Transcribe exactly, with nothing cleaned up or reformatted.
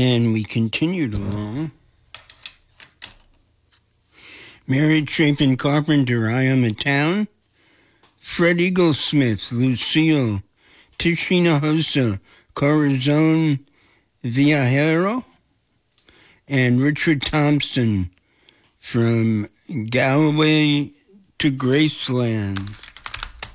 And we continued along. Mary Chapin Carpenter, I Am a Town. Fred Eaglesmith, Lucille. Tishina Hosa, Corazon Viajero. And Richard Thompson, From Galway to Graceland.